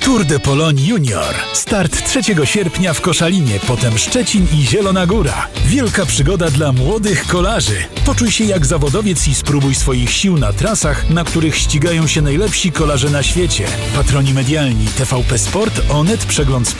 Tour de Pologne Junior. Start 3 sierpnia w Koszalinie, potem Szczecin i Zielona Góra. Wielka przygoda dla młodych kolarzy. Poczuj się jak zawodowiec i spróbuj swoich sił na trasach, na których ścigają się najlepsi kolarze na świecie. Patroni medialni: TVP Sport, Onet, Przegląd